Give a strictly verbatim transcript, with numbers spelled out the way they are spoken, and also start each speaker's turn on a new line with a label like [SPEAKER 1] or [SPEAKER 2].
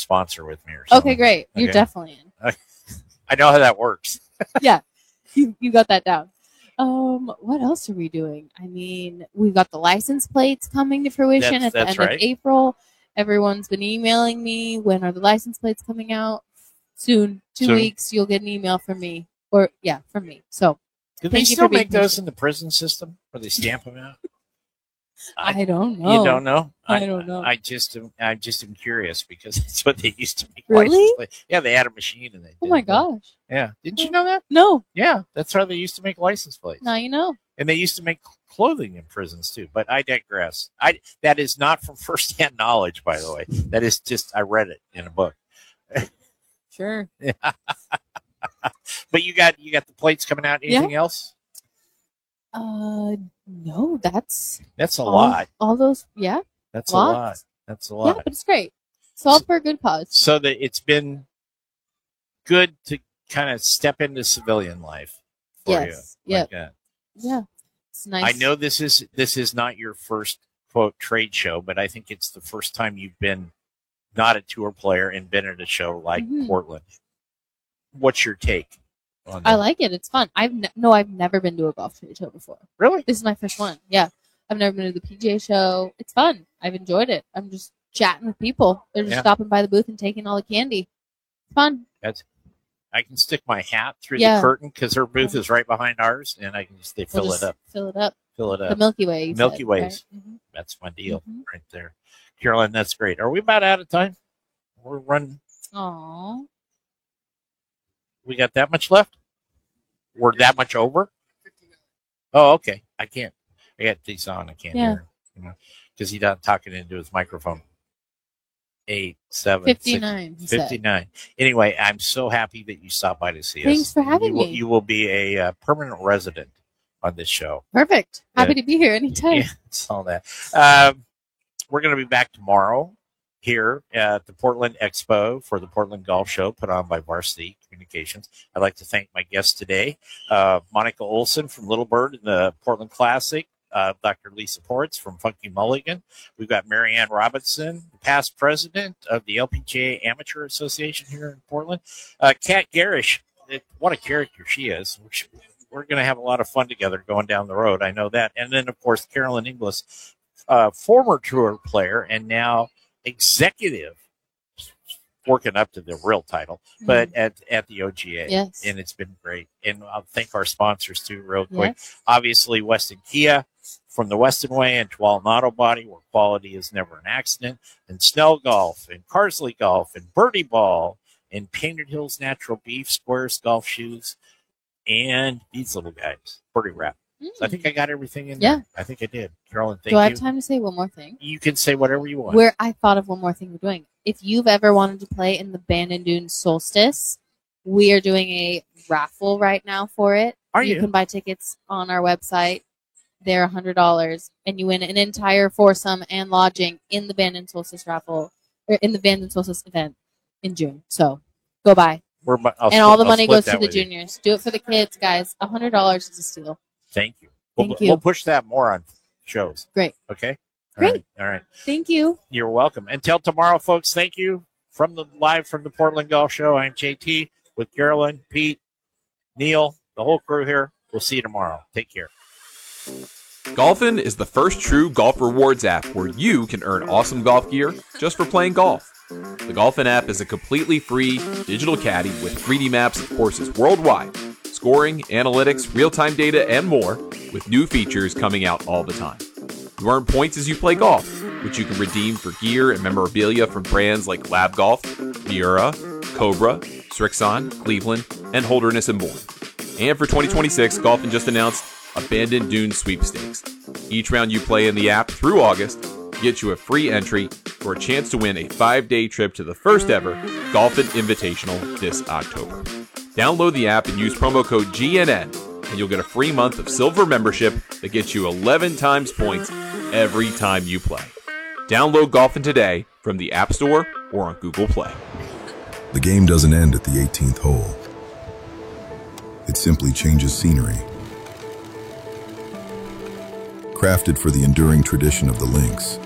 [SPEAKER 1] sponsor with me or something.
[SPEAKER 2] Okay, great. You're
[SPEAKER 1] Okay.
[SPEAKER 2] definitely in.
[SPEAKER 1] I know how that works.
[SPEAKER 2] Yeah, you you got that down. Um, what else are we doing? I mean, we've got the license plates coming to fruition
[SPEAKER 1] That's-
[SPEAKER 2] at the
[SPEAKER 1] that's
[SPEAKER 2] end
[SPEAKER 1] right.
[SPEAKER 2] of April. Everyone's been emailing me. When are the license plates coming out? Soon. Two
[SPEAKER 1] Soon.
[SPEAKER 2] weeks. You'll get an email from me, or yeah, from me. So
[SPEAKER 1] Do they
[SPEAKER 2] thank you
[SPEAKER 1] still
[SPEAKER 2] for being
[SPEAKER 1] make those
[SPEAKER 2] patient.
[SPEAKER 1] in the prison system where they stamp them out?
[SPEAKER 2] I don't know.
[SPEAKER 1] You don't know?
[SPEAKER 2] I don't know.
[SPEAKER 1] I just am, I just am curious because that's what they used to make.
[SPEAKER 2] Really?
[SPEAKER 1] license plates. Yeah, they had a machine and they.
[SPEAKER 2] Oh
[SPEAKER 1] did
[SPEAKER 2] my
[SPEAKER 1] it.
[SPEAKER 2] gosh.
[SPEAKER 1] Yeah, didn't you know that?
[SPEAKER 2] No.
[SPEAKER 1] Yeah, that's how they used to make license plates.
[SPEAKER 2] Now you know.
[SPEAKER 1] And they used to make clothing in prisons too. But I digress. I that is not from firsthand knowledge, by the way. That is just I read it in a book.
[SPEAKER 2] Sure.
[SPEAKER 1] But you got you got the plates coming out. Anything
[SPEAKER 2] Yeah.
[SPEAKER 1] else?
[SPEAKER 2] Uh, no, that's
[SPEAKER 1] That's a
[SPEAKER 2] all,
[SPEAKER 1] lot.
[SPEAKER 2] All those, yeah,
[SPEAKER 1] That's a
[SPEAKER 2] lots.
[SPEAKER 1] lot. That's a
[SPEAKER 2] yeah,
[SPEAKER 1] lot.
[SPEAKER 2] but it's great. It's all for a good cause.
[SPEAKER 1] So that it's been good to kind of step into civilian life for
[SPEAKER 2] Yes.
[SPEAKER 1] you.
[SPEAKER 2] Yep.
[SPEAKER 1] Like that.
[SPEAKER 2] Yeah, it's nice.
[SPEAKER 1] I know this is this is not your first quote trade show, but I think it's the first time you've been not a tour player and been at a show like
[SPEAKER 2] Mhm.
[SPEAKER 1] Portland. What's your take on that?
[SPEAKER 2] I like it. It's fun. I've ne- no, I've never been to a golf trade show before.
[SPEAKER 1] Really?
[SPEAKER 2] This is my first one. Yeah, I've never been to the P G A show. It's fun. I've enjoyed it. I'm just chatting with people. They're just
[SPEAKER 1] Yeah.
[SPEAKER 2] stopping by the booth and taking all the candy. It's fun.
[SPEAKER 1] That's I can stick my hat through
[SPEAKER 2] Yeah.
[SPEAKER 1] the curtain because her booth is right behind ours, and I can just they
[SPEAKER 2] We'll
[SPEAKER 1] fill
[SPEAKER 2] just
[SPEAKER 1] it up,
[SPEAKER 2] Fill it up.
[SPEAKER 1] fill it
[SPEAKER 2] The
[SPEAKER 1] up.
[SPEAKER 2] Milky Way. you
[SPEAKER 1] Milky
[SPEAKER 2] said,
[SPEAKER 1] Ways.
[SPEAKER 2] right? Mhm.
[SPEAKER 1] That's my deal
[SPEAKER 2] Mhm.
[SPEAKER 1] right there, Caroline. That's great. Are we about out of time? We're running.
[SPEAKER 2] Aw.
[SPEAKER 1] We got that much left? We're that much over? Oh, okay. I can't. I got these on. I can't
[SPEAKER 2] Yeah.
[SPEAKER 1] hear him, you know, because he's not talking into his microphone. Eight, seven,
[SPEAKER 2] fifty-nine. he
[SPEAKER 1] six,
[SPEAKER 2] said.
[SPEAKER 1] fifty-nine. Anyway, I'm so happy that you stopped by to see us.
[SPEAKER 2] Thanks for having
[SPEAKER 1] you will,
[SPEAKER 2] me.
[SPEAKER 1] You will be a uh, permanent resident on this show.
[SPEAKER 2] Perfect. Happy
[SPEAKER 1] Yeah.
[SPEAKER 2] to be here anytime.
[SPEAKER 1] Yeah, it's all that. Um, we're going to be back tomorrow here at the Portland Expo for the Portland Golf Show put on by Varsity Communications. I'd like to thank my guests today, uh, Monica Olson from Little Bird in the Portland Classic, uh, Doctor Lisa Ports from Funky Mulligan. We've got Marianne Robinson, the past president of the L P G A Amateur Association here in Portland. Uh, Kat Garish, it, what a character she is. We're, we're going to have a lot of fun together going down the road. I know that. And then, of course, Carolyn Inglis, uh, former tour player and now executive, working up to the real title, but at, at the O G A.
[SPEAKER 2] Yes.
[SPEAKER 1] And it's been great. And I'll thank our sponsors too, real quick.
[SPEAKER 2] Yes.
[SPEAKER 1] Obviously, Weston Kia from the Weston Way and Tualatin Auto Body, where quality is never an accident, and Snell Golf, and Carsley Golf, and Birdie Ball, and Painted Hills Natural Beef, Squares Golf Shoes, and these little guys, Birdie Wrap. So I think I got everything in
[SPEAKER 2] Yeah.
[SPEAKER 1] there. I think I did. Carolyn, thank
[SPEAKER 2] Do I
[SPEAKER 1] you.
[SPEAKER 2] have time to say one more thing?
[SPEAKER 1] You can say whatever you want.
[SPEAKER 2] Where I thought of one more thing we're doing. If you've ever wanted to play in the Bandon Dunes Solstice, we are doing a raffle right now for it.
[SPEAKER 1] Are you?
[SPEAKER 2] can buy tickets on our website. They're one hundred dollars, and you win an entire foursome and lodging in the Bandon Solstice raffle, or in the Bandon Solstice event in June. So go buy.
[SPEAKER 1] We're, I'll
[SPEAKER 2] and all
[SPEAKER 1] split-
[SPEAKER 2] the
[SPEAKER 1] I'll
[SPEAKER 2] money
[SPEAKER 1] split
[SPEAKER 2] goes to
[SPEAKER 1] that
[SPEAKER 2] the
[SPEAKER 1] with you.
[SPEAKER 2] juniors. Do it for the kids, guys. one hundred dollars is a steal.
[SPEAKER 1] Thank you. We'll,
[SPEAKER 2] Thank you.
[SPEAKER 1] we'll push that more on shows.
[SPEAKER 2] Great.
[SPEAKER 1] Okay? All
[SPEAKER 2] Great.
[SPEAKER 1] right. All right.
[SPEAKER 2] Thank you.
[SPEAKER 1] You're welcome. Until tomorrow, folks, thank you. From the live from the Portland Golf Show, I'm J T with Carolyn, Pete, Neil, the whole crew here. We'll see you tomorrow. Take care.
[SPEAKER 3] Golfin is the first true golf rewards app where you can earn awesome golf gear just for playing golf. The Golfin app is a completely free digital caddy with three D maps of courses worldwide, scoring, analytics, real-time data, and more, with new features coming out all the time. You earn points as you play golf, which you can redeem for gear and memorabilia from brands like Lab Golf, Miura, Cobra, Strixon, Cleveland, and Holderness and Bourne. And for twenty twenty-six, Golfin just announced a Bandon Dunes Sweepstakes. Each round you play in the app through August gets you a free entry for a chance to win a five-day trip to the first ever Golfin Invitational this October. Download the app and use promo code G N N, and you'll get a free month of silver membership that gets you eleven times points every time you play. Download Golfin today from the App Store or on Google Play.
[SPEAKER 4] The game doesn't end at the eighteenth hole. It simply changes scenery. Crafted for the enduring tradition of the links,